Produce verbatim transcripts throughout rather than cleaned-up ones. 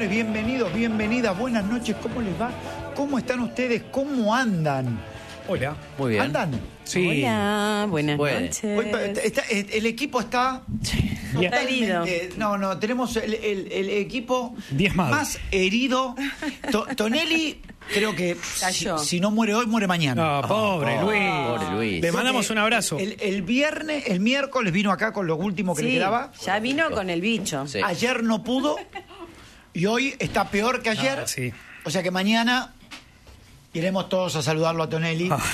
señores, bienvenidos, bienvenidas, buenas noches, ¿cómo les va? ¿Cómo están ustedes? ¿Cómo andan? Hola. Muy bien. ¿Andan? Sí. Hola, buenas Puede. noches. Hoy, está- el equipo está... Está herido. totalmente- No, no, tenemos el, el- el equipo Diezmado. más herido. To- Tonelli, creo que si, Cayó. si no muere hoy, muere mañana. No, pobre Oh, Luis. pobre Luis. Le mandamos un abrazo. El, el viernes, el miércoles vino acá con lo último que le Sí, quedaba. ya vino con el bicho. Sí. Ayer no pudo y hoy está peor que ayer. Ah, sí. O sea que mañana iremos todos a saludarlo a Tonelli. Ah.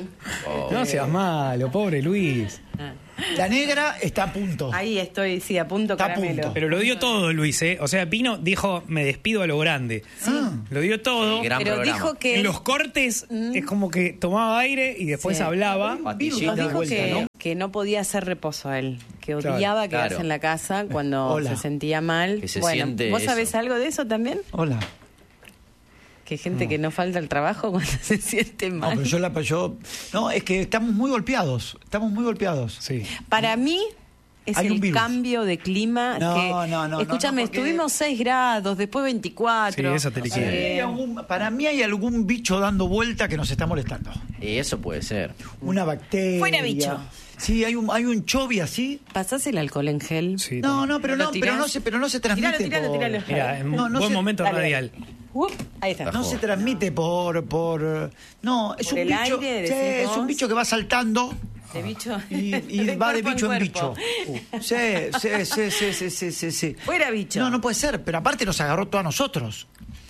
No seas malo, pobre Luis. La negra está a punto. Ahí estoy, sí, a punto Está a caramelo. punto. Pero lo dio todo, Luis, ¿eh? O sea, vino, dijo, me despido a lo grande. Ah. Lo dio todo. Gran Pero programa. dijo que... En los cortes es como que tomaba aire y después Sí. hablaba. Patillita. Nos dijo vuelta, que, ¿no? que no podía hacer reposo a él, que Claro, odiaba quedarse claro. en la casa cuando Hola. se sentía mal. Que se bueno, siente ¿vos eso. sabés algo de eso también? Hola. Que hay gente que no falta al trabajo cuando se siente No, mal. pero yo la yo No, es que estamos muy golpeados. Estamos muy golpeados. Sí. Para mí es Hay un el virus. cambio de clima. No, que, no, no, no, Escúchame, no, porque- estuvimos seis grados, después veinticuatro. Sí, eso te liquida. Para mí, hay algún, para mí hay algún bicho dando vuelta que nos está molestando. Y eso puede ser. Una bacteria. Fuera bicho. Sí, hay un, hay un chovi así. ¿Pasás el alcohol en gel? Sí, No, toma. no, pero ¿Lo no, tirás? pero no se, pero no se transmite Tiralo, tiralo, por... tiralo. Mira, en No, no buen se- momento dale. radial. Uh, ahí está. No se transmite por, por... No, es ¿Por un el bicho... aire, sí, decís es un vos? bicho que va saltando De bicho. y, y De va de cuerpo bicho en cuerpo. bicho. Sí, sí, sí, sí, sí, sí, sí, sí. Fuera bicho. No, no puede ser, pero aparte nos agarró todo a nosotros.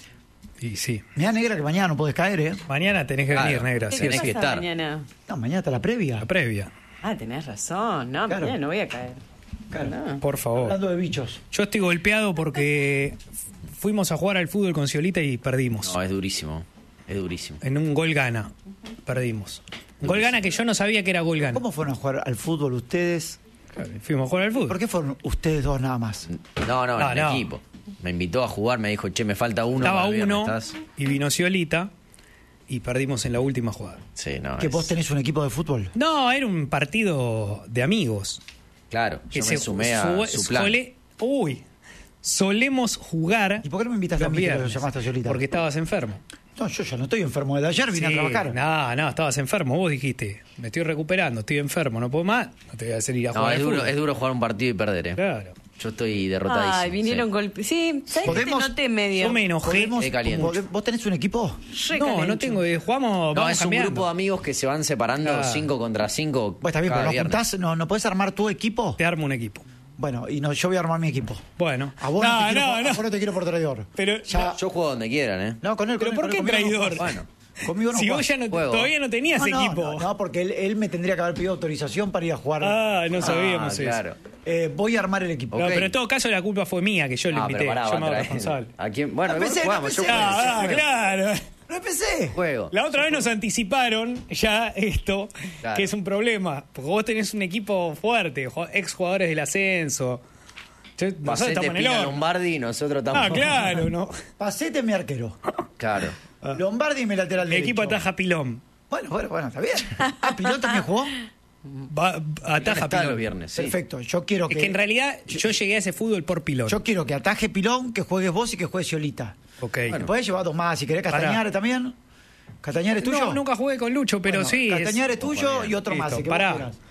Y sí. Mira, negra, que mañana no podés caer, ¿eh? Mañana tenés que Claro. venir, negra. ¿Qué Sí, te Tenés sí. que pasa estar. mañana? No, mañana está la previa. La previa. Ah, tenés razón. No, Claro. mañana no voy a caer. Claro. No. Por favor. Hablando de bichos. Yo estoy golpeado porque fuimos a jugar al fútbol con Ciolita y perdimos. No, es durísimo. Es durísimo. En un gol gana. Perdimos. Un gol gana que yo no sabía que era gol gana. ¿Cómo fueron a jugar al fútbol ustedes? Claro, fuimos a jugar al fútbol. ¿Por qué fueron ustedes dos nada más? No, no, No, en el no. equipo. Me invitó a jugar, me dijo, che, me falta uno. Estaba para el viernes, uno ¿estás? y vino Ciolita y perdimos en la última jugada. Sí, no. ¿Que es- vos tenés un equipo de fútbol? No, era un partido de amigos. Claro, Que yo me se- sumé a su- su plan. sole- uy, solemos jugar. ¿Y por qué no me invitaste a los mí que lo viernes? llamaste a Ciolita? Porque estabas enfermo. No, yo ya no estoy enfermo. De ayer vine Sí, a trabajar. No, no, estabas enfermo. Vos dijiste, me estoy recuperando, estoy enfermo, no puedo más. No te voy a hacer ir a No, jugar es al duro, fútbol. es duro jugar un partido y perder, ¿eh? Claro. Yo estoy derrotadísimo. Ay, vinieron sí. golpes. Sí, ¿sabes que te ¿Podemos- noté medio? Yo me enojé. ¿Podemos- Es caliente. ¿Vos- ¿Vos tenés un equipo? Re No, no calencho. tengo. eh, Jugamos, No, vamos es un cambiando. grupo de amigos que se van separando Claro. cinco contra cinco. Bueno, está bien, cada pero nos viernes. juntás, no, ¿no podés armar tu equipo? Te armo un equipo. Bueno, y no, yo voy a armar mi equipo. Bueno. A vos no, no, te, quiero, no, por- no. a vos no te quiero por traidor. Pero- Ya- Yo juego donde quieran, ¿eh? no, con él, con ¿Pero él, por con qué él, conmigo no traidor? jugás. Bueno. Conmigo no Si jugás. vos ya no, Juego. todavía no tenías No, no, equipo. No, no, porque él, él me tendría que haber pedido autorización para ir a jugar. Ah, no sabíamos Ah, eso. claro. Eh, voy a armar el equipo. No, Ok. pero en todo caso la culpa fue mía, que yo lo Ah, invité. pero pará, yo va me a hago traer- responsable. ¿A quién? Bueno, No igual empecé, no jugamos, yo empecé. juego. Ah, ah, claro. ¡No empecé! Juego. La otra vez nos anticiparon ya esto, Claro. que es un problema. Porque vos tenés un equipo fuerte, ju- ex jugadores del ascenso. Yo- Nosotros Pacete, estamos en el Pina, horno. Lombardi y nosotros estamos. Ah, claro, ¿no? Pacete mi arquero. Claro. Lombardi y mi lateral El derecho. equipo ataja Pilón. Bueno, bueno, bueno, está bien. Ah, ¿Pilón también jugó? Va, ataja Está los Pilón. viernes, sí. Perfecto. Yo quiero que... Es que en realidad yo llegué a ese fútbol por Pilón. Yo quiero que ataje Pilón, que juegues vos y que juegue Ciolita. Ok. Bueno, podés llevar dos más. Si querés Castañares Pará. también. ¿Castañares es tuyo? No, nunca jugué con Lucho, pero Bueno, sí. es- Castañares es tuyo y otro más. Listo, Si que vos pará. quieras.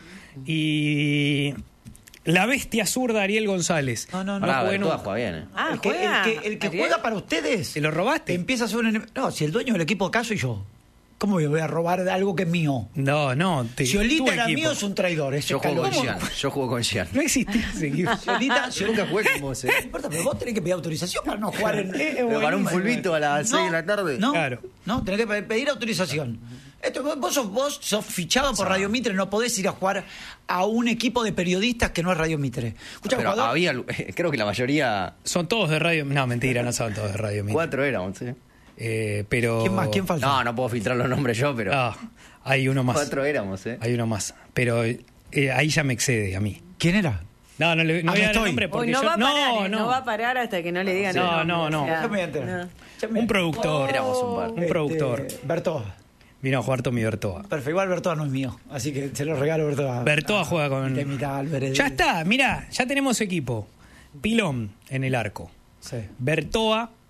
Y la bestia zurda Ariel González. No, no, no. Pará, jugué Bertúa nunca. juega bien, ¿eh? Ah, el que, juega. el que, el que Ariel. juega para ustedes. ¿Se lo robaste? Empieza a ser un enem- No, si el dueño del equipo acá soy yo. ¿Cómo me voy a robar de algo que es mío? No, no. Te, Si tu Olita era equipo. mío, es un traidor. Es Yo juego con escalón. Gian. Yo juego con Gian. No existía ese equipo. Ciolita, Yo nunca jugué con vos, ¿eh? No importa, pero vos tenés que pedir autorización para no jugar en. Pero para un fulbito a las No, seis de la tarde. No, Claro. no, tenés que pe- pedir autorización. Esto, vos, vos sos, vos sos fichado por Radio Mitre, no podés ir a jugar a un equipo de periodistas que no es Radio Mitre. Escuchá, Pero jugador, había, creo que la mayoría, Son todos de radio. No, mentira, no son todos de radio. Mitre. cuatro éramos, ¿eh? Eh, pero. ¿quién más? ¿Quién falta? No, no puedo filtrar los nombres yo, pero Ah, hay uno más. cuatro éramos, ¿eh? Hay uno más. Pero eh, ahí ya me excede a mí. ¿Quién era? No, no, le, no Ah, voy a no dar el estoy. nombre Hoy porque no yo. va a parar, no, eh, no. no va a parar hasta que no le digan No, el nombre, no, o no. sea, Yo me voy a enterar. no. Yo me- Un productor. Éramos un par. Un productor. Este, Bertoa. Vino a jugar Tommy Bertoa. Perfecto, igual Bertoa no es mío. Así que se lo regalo a Bertoa. Bertoa juega con. De mitad, Álvarez. Ya está, mirá, ya tenemos equipo. Pilón en el arco. Sí. Bertoa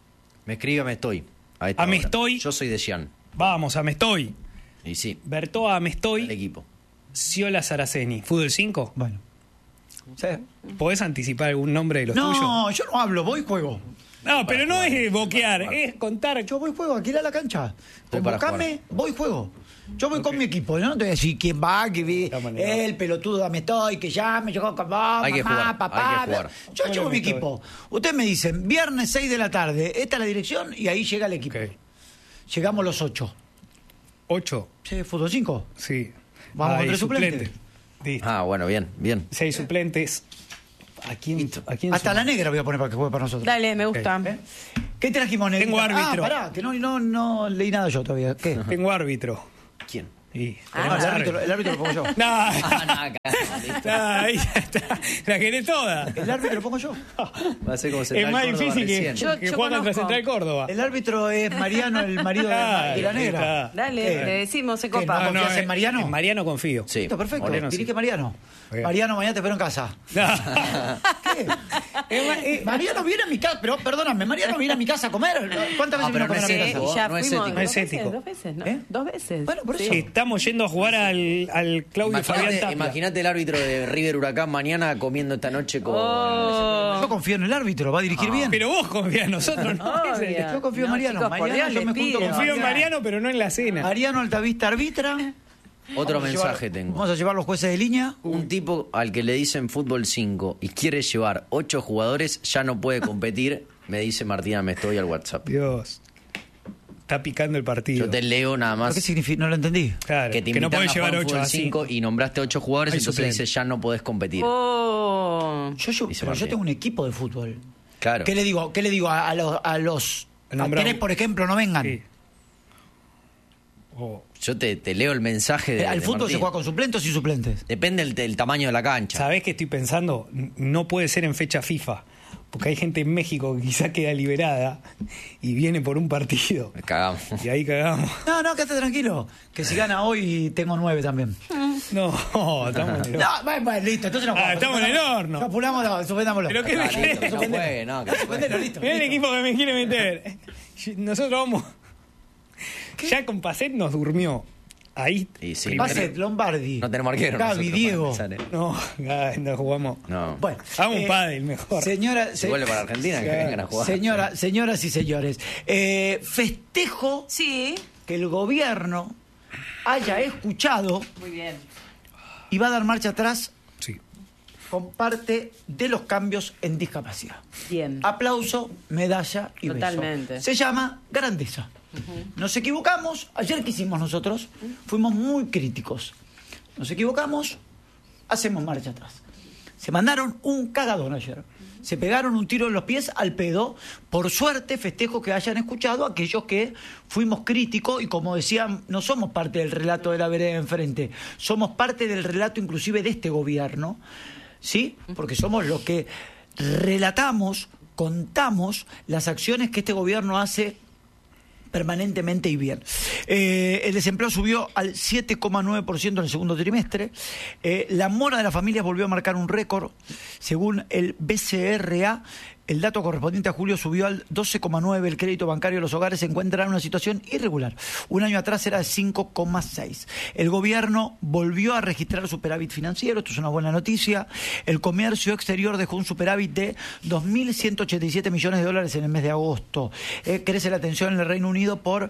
Me escribe Me Estoy. A esta A Me hora. Estoy. Yo soy de Xi'an. Vamos, a Me Estoy. Y sí, Bertoa, Me el Estoy. equipo. Ciola Saraceni. ¿Fútbol cinco? Bueno. Sí. ¿Podés anticipar algún nombre de los tuyos? No, yo no hablo, voy y juego. No, pero no es boquear, es contar. Yo voy y juego, alquilá la cancha. Estoy para Convocame, voy y juego. Yo voy con mi equipo, ¿no? Te voy a decir quién va, que vi, De manera. el pelotudo dame estoy, que llame, yo con vos, Hay que mamá, jugar, papá. hay que jugar. Yo Bueno, llevo mi me estoy. equipo. Ustedes me dicen, viernes seis de la tarde, esta es la dirección y ahí llega el equipo. Ok. Llegamos los ocho. ¿Ocho? Sí, fútbol cinco. Sí. Vamos con Hay tres suplentes. suplentes. Listo. Ah, bueno, bien, bien. Seis suplentes. ¿A quién, ¿a quién Hasta son? la negra voy a poner para que juegue para nosotros. Dale, me gusta. ¿Eh? ¿Qué trajimos, negrita? Tengo árbitro. Ah, pará, que no, no, no leí nada yo todavía. ¿Qué? Tengo árbitro. ¿Quién? Y No, tenemos el, árbitro, el árbitro lo pongo yo. No, Ah, no, acá. está, ahí ya está. La querés toda. El árbitro lo pongo yo. Va a ser como Es Central más Córdoba difícil que, recién. Yo- que yo juega contra conozco. Central Córdoba. El árbitro es Mariano, el marido de la, de la Claro, negra. ahí está. Dale, ¿Qué? le decimos, se ¿Qué? copa. No, ¿confías en eh, Mariano? En Mariano confío. Sí. Listo, perfecto. Mariano, sí. Dirige Mariano. Bien. Mariano, mañana te espero en casa. No. ¿Qué? Es ma- eh, Mariano viene a mi casa, pero perdóname, Mariano viene a mi casa a comer. ¿Cuántas Ah, veces vino pero a comer no a mi es casa? ético. ya no es fuimos ético. No es dos veces, ético. dos veces, ¿no? ¿Eh? Dos veces. Bueno, por eso. Estamos yendo a jugar al, al Claudio Fabián Imagínate, Tapia. imagínate el árbitro de River Huracán mañana comiendo esta noche con... Oh. Yo confío en el árbitro, va a dirigir bien. Pero vos confías en nosotros, ¿no? Obvio. Ese es el- Yo confío en No, Mariano. chicos, por Mariano, Dios, yo les me junto pido. con Confío en Mariano, pero no en la cena. Mariano Altavista arbitra. Otro Vamos a mensaje llevar- tengo. Vamos a llevar los jueces de línea. Un tipo al que le dicen fútbol cinco y quiere llevar ocho jugadores ya no puede competir, me dice Martina Me Estoy al WhatsApp. Dios. Está picando el partido. Yo te leo nada ¿Pero más qué significa? No lo entendí. Claro, que te que no invitaron podés a llevar jugar ocho fútbol así. cinco y nombraste ocho jugadores, Hay entonces suplente. dice ya no podés competir. Oh. Yo, yo, Dice pero yo Martín. tengo un equipo de fútbol. Claro. ¿Qué le digo? ¿Qué le digo a, a los a los a Nombramos. tres, por ejemplo, no vengan? Sí. Oh. Yo te, te leo el mensaje de. ¿Al de fútbol se Martín. juega con suplentes y suplentes? Depende del, del tamaño de la cancha. ¿Sabés qué estoy pensando? N- No puede ser en fecha FIFA. Porque hay gente en México que quizá queda liberada y viene por un partido. Me cagamos. Y ahí cagamos. No, no, quédate tranquilo. Que si gana hoy tengo nueve también. No, estamos en el No, bueno, bueno, listo, entonces no Ah, jugamos. estamos en el horno. Capulamos, no, suspendámoslo. ¿Pero qué Ah, me listo, querés? que no juegue, no, que no juegue. Suspendelo, listo. Mirá el listo. equipo que me quiere meter. Nosotros vamos. Ya con Pacet nos durmió. Ahí. Y sí, primero- Basset, Lombardi. No tenemos arquero. Gaby, nosotros Diego. para pensar, ¿eh? No, ay, no jugamos. No. Bueno, Hagamos un eh, pádel mejor. Señora, Si vuelve para Argentina, que vengan a jugar. Señora, señoras y señores, eh, festejo Sí. que el gobierno haya escuchado Muy bien. y va a dar marcha atrás Sí. con parte de los cambios en discapacidad. Bien. Aplauso, medalla y beso. Totalmente. Se llama grandeza. Nos equivocamos, ayer que hicimos nosotros, fuimos muy críticos. Nos equivocamos, hacemos marcha atrás. Se mandaron un cagadón ayer. Se pegaron un tiro en los pies al pedo. Por suerte, festejo que hayan escuchado a aquellos que fuimos críticos y, como decían, no somos parte del relato de la vereda enfrente, somos parte del relato inclusive de este gobierno, ¿sí? Porque somos los que relatamos, contamos las acciones que este gobierno hace permanentemente y bien. Eh, el desempleo subió al siete coma nueve por ciento en el segundo trimestre. Eh, la mora de las familias volvió a marcar un récord. Según el B C R A, el dato correspondiente a julio subió al doce coma nueve. El crédito bancario de los hogares se encuentra en una situación irregular. Un año atrás era de cinco coma seis. El gobierno volvió a registrar superávit financiero. Esto es una buena noticia. El comercio exterior dejó un superávit de dos mil ciento ochenta y siete millones de dólares en el mes de agosto. Eh, crece la tensión en el Reino Unido por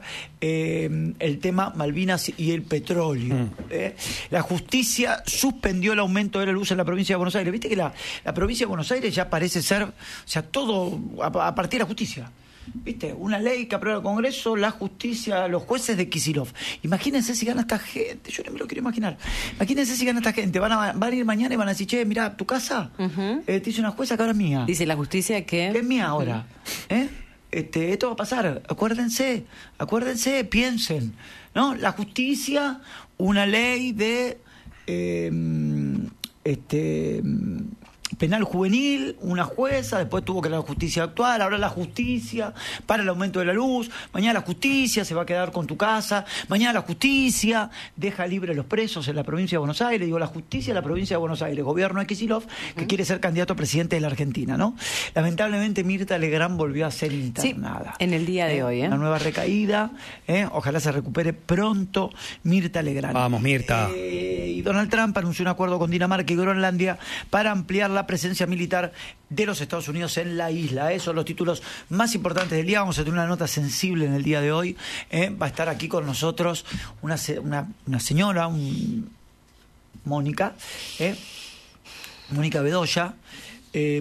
eh, el tema Malvinas y el petróleo. Mm. Eh, la justicia suspendió el aumento de la luz en la provincia de Buenos Aires. Viste que la, la provincia de Buenos Aires ya parece ser, o sea, todo a, a partir de la justicia. ¿Viste? Una ley que aprueba el Congreso, la justicia, los jueces de Kicillof. Imagínense si gana esta gente, yo no me lo quiero imaginar. Imagínense si gana esta gente, van a, van a ir mañana y van a decir, che, mirá, tu casa, Ujú. eh, te hizo una jueza que ahora es mía. Dice la justicia que... Que es mía ahora. ¿Eh? Este, esto va a pasar. Acuérdense, acuérdense, piensen. ¿No? La justicia, una ley de... eh, este penal juvenil, una jueza, después tuvo que la justicia actuar, ahora la justicia para el aumento de la luz, mañana la justicia se va a quedar con tu casa, mañana la justicia deja libre a los presos en la provincia de Buenos Aires, digo, la justicia de la provincia de Buenos Aires, gobierno de Kicillof, que quiere ser candidato a presidente de la Argentina, ¿no? Lamentablemente Mirta Legrand volvió a ser internada. Sí, en el día de ¿Eh? hoy, ¿eh? Una nueva recaída, ¿eh? Ojalá se recupere pronto Mirta Legrand. Vamos, Mirta. Eh, y Donald Trump anunció un acuerdo con Dinamarca y Groenlandia para ampliar la presencia militar de los Estados Unidos en la isla. Esos son los títulos más importantes del día. Vamos a tener una nota sensible en el día de hoy. ¿eh? Va a estar aquí con nosotros una, una, una señora, un, Mónica, ¿eh? Mónica Bedoya, eh,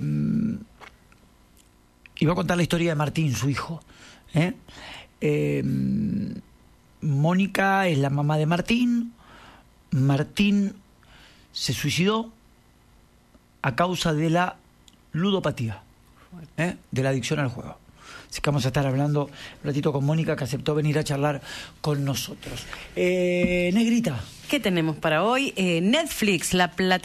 y va a contar la historia de Martín, su hijo. ¿eh? Eh, Mónica es la mamá de Martín. Martín se suicidó a causa de la ludopatía, ¿eh? de la adicción al juego. Así que vamos a estar hablando un ratito con Mónica, que aceptó venir a charlar con nosotros. Eh, Negrita. ¿Qué tenemos para hoy? Eh, Netflix, la plataforma